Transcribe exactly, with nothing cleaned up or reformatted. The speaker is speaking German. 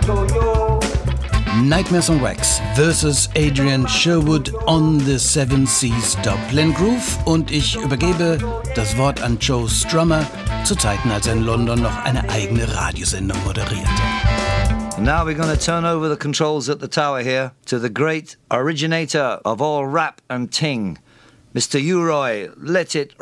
Nightmares on Wax versus Adrian Sherwood on the Seven Seas Dublin Groove. Und ich übergebe das Wort an Joe Strummer zu Zeiten, als er in London noch eine eigene Radiosendung moderierte. Now we're going to turn over the controls at the tower here to the great originator of all rap and ting, Mister U-Roy. Let it